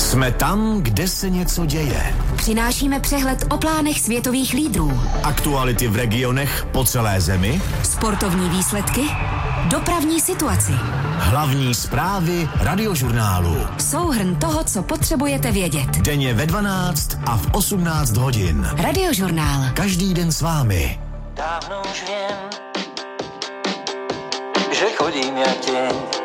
Jsme tam, kde se něco děje. Přinášíme přehled o plánech světových lídrů. Aktuality v regionech po celé zemi. Sportovní výsledky. Dopravní situaci. Hlavní zprávy Radiožurnálu. Souhrn toho, co potřebujete vědět. Denně ve 12 a v 18 hodin. Radiožurnál. Každý den s vámi. Dávno už vím, že chodím jak těň.